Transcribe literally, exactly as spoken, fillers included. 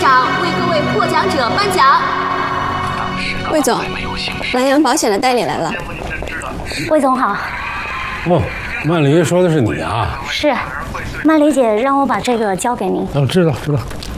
长为各位获奖者颁奖。 魏总，南洋保险的代理来了。 魏总好。 哦，曼黎说的是你啊？ 是，曼黎姐让我把这个交给您。 哦，知道知道。